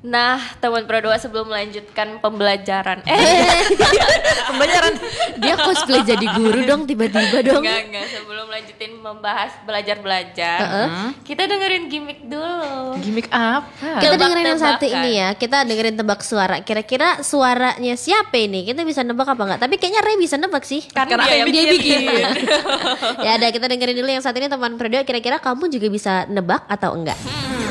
Nah, teman Pro 2 sebelum melanjutkan pembelajaran. Pembelajaran. Dia cosplay jadi guru dong tiba-tiba dong. Enggak, sebelum lanjutin membahas belajar-belajar. Kita dengerin gimmick dulu. Gimik apa? Kita dengerin yang satu Tebak-tebakan. ini ya. Kita dengerin tebak suara. Kira-kira suaranya siapa ini? Kita bisa nebak apa enggak? Tapi kayaknya Ray bisa nebak sih. Karena dia yang bikin. Ya ada, kita dengerin dulu yang satu ini teman Pro 2. Kira-kira kamu juga bisa nebak atau enggak?